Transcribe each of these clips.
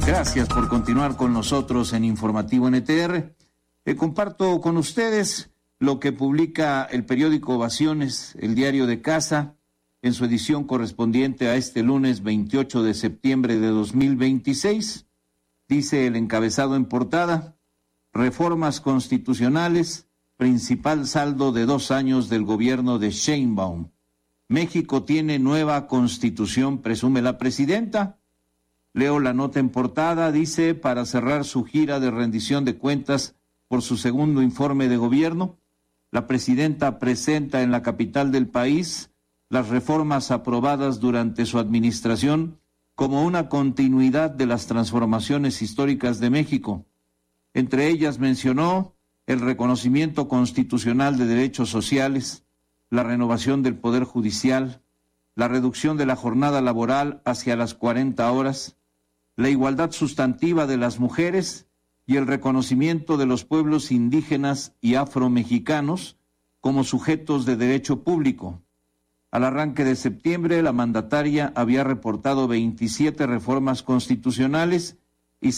Gracias por continuar con nosotros en Informativo NTR. Comparto con ustedes lo que publica el periódico Ovaciones, el diario de casa, en su edición correspondiente a este lunes 28 de septiembre de 2026. Dice el encabezado en portada: reformas constitucionales, principal saldo de 2 años del gobierno de Sheinbaum. México tiene nueva constitución, presume la presidenta. Leo la nota en portada, dice: para cerrar su gira de rendición de cuentas por su segundo informe de gobierno, la presidenta presenta en la capital del país las reformas aprobadas durante su administración como una continuidad de las transformaciones históricas de México. Entre ellas mencionó el reconocimiento constitucional de derechos sociales, la renovación del Poder Judicial, la reducción de la jornada laboral hacia las 40 horas, la igualdad sustantiva de las mujeres y el reconocimiento de los pueblos indígenas y afromexicanos como sujetos de derecho público. Al arranque de septiembre, la mandataria había reportado 27 reformas constitucionales y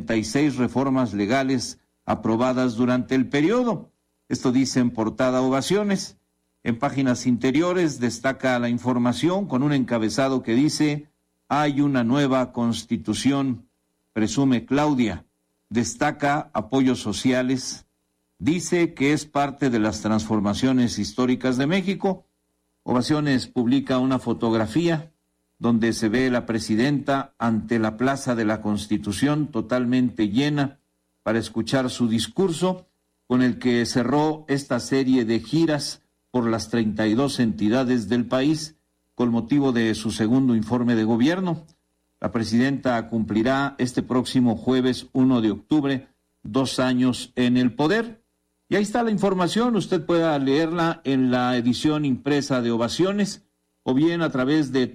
76 reformas legales aprobadas durante el periodo. Esto dice en portada Ovaciones. En páginas interiores destaca la información con un encabezado que dice: hay una nueva constitución, presume Claudia. Destaca apoyos sociales. Dice que es parte de las transformaciones históricas de México. Ovaciones publica una fotografía donde se ve la presidenta ante la Plaza de la Constitución totalmente llena para escuchar su discurso, con el que cerró esta serie de giras por las 32 entidades del país con motivo de su segundo informe de gobierno. La presidenta cumplirá este próximo jueves 1 de octubre 2 años en el poder. Y ahí está la información, usted pueda leerla en la edición impresa de Ovaciones o bien a través de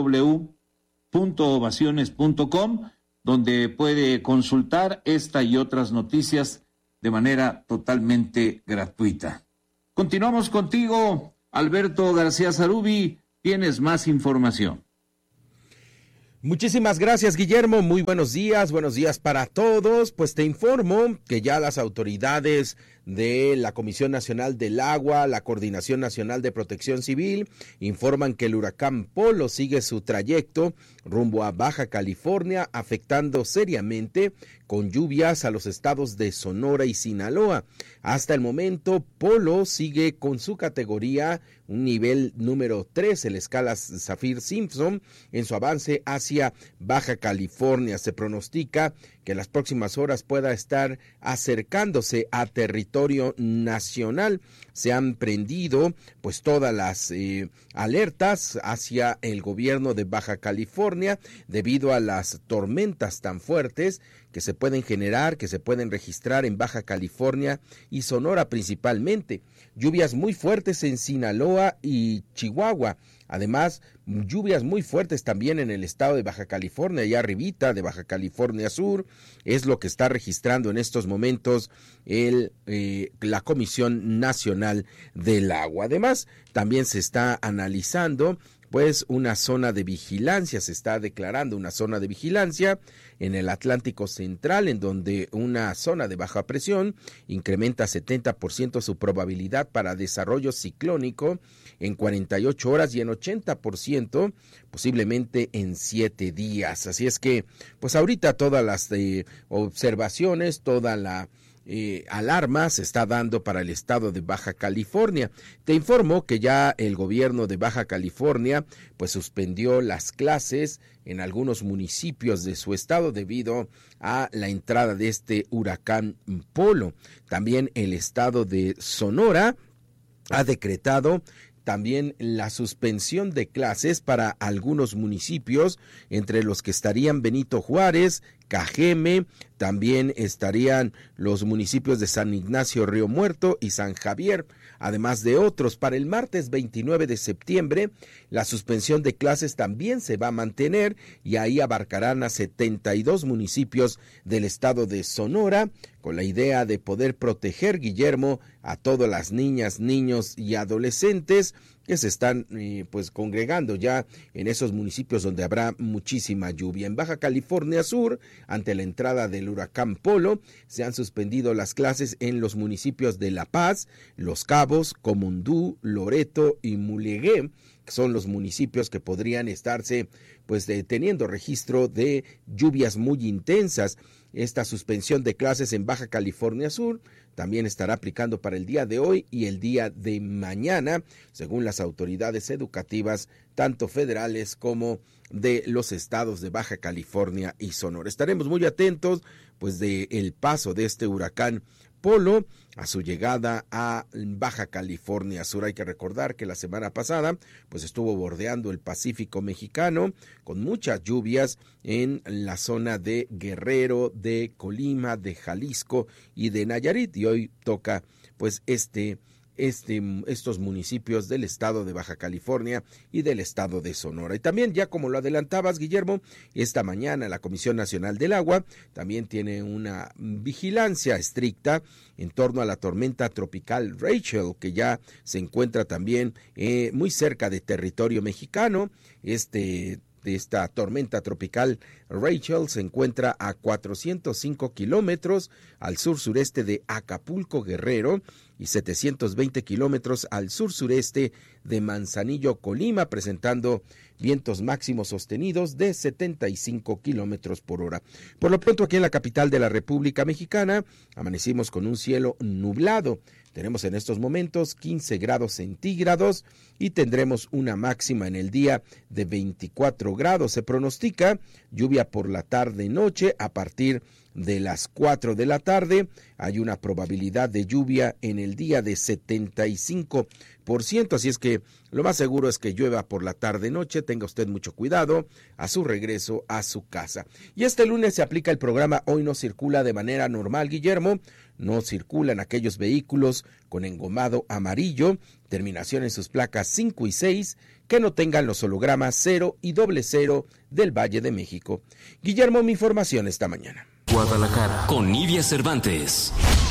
www.ovaciones.com, donde puede consultar esta y otras noticias de manera totalmente gratuita. Continuamos contigo, Alberto García Zarubi. Tienes más información. Muchísimas gracias, Guillermo. Muy buenos días para todos. Pues te informo que ya las autoridades de la Comisión Nacional del Agua, la Coordinación Nacional de Protección Civil, informan que el huracán Polo sigue su trayecto rumbo a Baja California, afectando seriamente con lluvias a los estados de Sonora y Sinaloa. Hasta el momento, Polo sigue con su categoría, un nivel número 3, en la escala Saffir-Simpson, en su avance hacia Baja California. Se pronostica que en las próximas horas pueda estar acercándose a territorio nacional. Se han prendido pues todas las alertas hacia el gobierno de Baja California debido a las tormentas tan fuertes que se pueden generar, que se pueden registrar en Baja California y Sonora principalmente. Lluvias muy fuertes en Sinaloa y Chihuahua. Además, lluvias muy fuertes también en el estado de Baja California, allá arribita de Baja California Sur, es lo que está registrando en estos momentos la Comisión Nacional del Agua. Además, también se está analizando pues una zona de vigilancia, se está declarando una zona de vigilancia en el Atlántico Central, en donde una zona de baja presión incrementa 70% su probabilidad para desarrollo ciclónico en 48 horas y en 80% posiblemente en 7 días. Así es que, pues ahorita todas las observaciones, toda la alarma se está dando para el estado de Baja California. Te informo que ya el gobierno de Baja California pues suspendió las clases en algunos municipios de su estado debido a la entrada de este huracán Polo. También el estado de Sonora ha decretado también la suspensión de clases para algunos municipios, entre los que estarían Benito Juárez, Cajeme, también estarían los municipios de San Ignacio Río Muerto y San Javier, además de otros. Para el martes 29 de septiembre, la suspensión de clases también se va a mantener y ahí abarcarán a 72 municipios del estado de Sonora, con la idea de poder proteger, Guillermo, a todas las niñas, niños y adolescentes que se están pues congregando ya en esos municipios donde habrá muchísima lluvia. En Baja California Sur, ante la entrada del huracán Polo, se han suspendido las clases en los municipios de La Paz, Los Cabos, Comundú, Loreto y Mulegé, que son los municipios que podrían estarse pues teniendo registro de lluvias muy intensas. Esta suspensión de clases en Baja California Sur también estará aplicando para el día de hoy y el día de mañana, según las autoridades educativas, tanto federales como de los estados de Baja California y Sonora. Estaremos muy atentos pues del paso de este huracán Polo a su llegada a Baja California Sur. Hay que recordar que la semana pasada pues estuvo bordeando el Pacífico mexicano con muchas lluvias en la zona de Guerrero, de Colima, de Jalisco y de Nayarit, y hoy toca pues estos municipios del estado de Baja California y del estado de Sonora. Y también, ya como lo adelantabas, Guillermo, esta mañana la Comisión Nacional del Agua también tiene una vigilancia estricta en torno a la tormenta tropical Rachel, que ya se encuentra también muy cerca de territorio mexicano. Esta tormenta tropical Rachel se encuentra a 405 kilómetros al sur-sureste de Acapulco, Guerrero, y 720 kilómetros al sur-sureste de Manzanillo, Colima, presentando vientos máximos sostenidos de 75 kilómetros por hora. Por lo pronto, aquí en la capital de la República Mexicana, amanecimos con un cielo nublado. Tenemos en estos momentos 15 grados centígrados y tendremos una máxima en el día de 24 grados. Se pronostica lluvia por la tarde-noche a partir de las 4 de la tarde. Hay una probabilidad de lluvia en el día de 75%, así es que lo más seguro es que llueva por la tarde-noche. Tenga usted mucho cuidado a su regreso a su casa. Y este lunes se aplica el programa Hoy no circula de manera normal, Guillermo. No circulan aquellos vehículos con engomado amarillo, terminación en sus placas 5 y 6, que no tengan los hologramas 0 y 00 del Valle de México. Guillermo, mi información esta mañana. Guadalajara, con Nidia Cervantes.